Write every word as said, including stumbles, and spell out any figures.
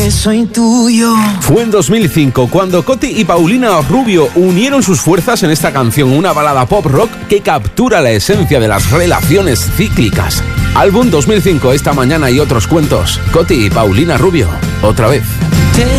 Soy tuyo. Fue en dos mil cinco cuando Coti y Paulina Rubio unieron sus fuerzas en esta canción, una balada pop rock que captura la esencia de las relaciones cíclicas. Álbum dos mil cinco, Esta mañana y otros cuentos. Coti y Paulina Rubio, otra vez. Te